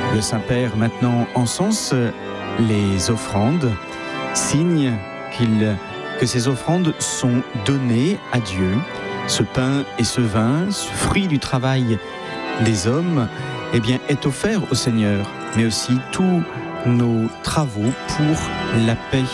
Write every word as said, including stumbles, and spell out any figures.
Le Saint-Père maintenant encense les offrandes, signe qu'il, que ces offrandes sont données à Dieu. Ce pain et ce vin, ce fruit du travail des hommes, eh bien, est offert au Seigneur, mais aussi tous nos travaux pour la paix